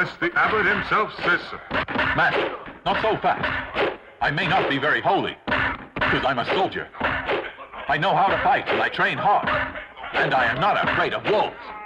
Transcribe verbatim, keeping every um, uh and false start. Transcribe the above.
Unless the abbot himself says so. Master, not so fast. I may not be very holy, because I'm a soldier. I know how to fight and I train hard. And I am not afraid of wolves.